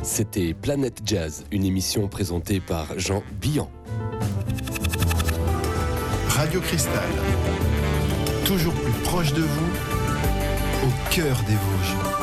C'était Planète Jazz, une émission présentée par Jean Billan. Radio Cristal, toujours plus proche de vous, au cœur des Vosges.